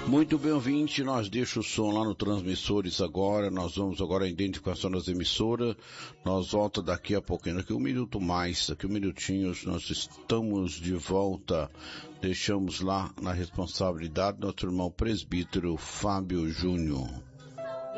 Muito bem, ouvinte, nós deixamos o som lá no Transmissores agora, nós vamos agora à identificação das emissoras, nós volta daqui a pouquinho, daqui um minuto mais, daqui um minutinho, nós estamos de volta, deixamos lá na responsabilidade do nosso irmão presbítero Fábio Júnior.